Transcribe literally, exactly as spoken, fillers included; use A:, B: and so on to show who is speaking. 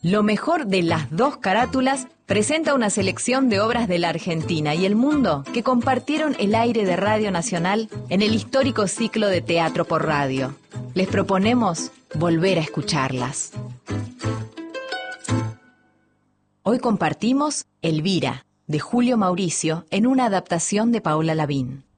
A: Lo mejor de Las Dos Carátulas presenta una selección de obras de la Argentina y el mundo que compartieron el aire de Radio Nacional en el histórico ciclo de Teatro por Radio. Les proponemos volver a escucharlas. Hoy compartimos Elvira, de Julio Mauricio, en una adaptación de Paola Lavín.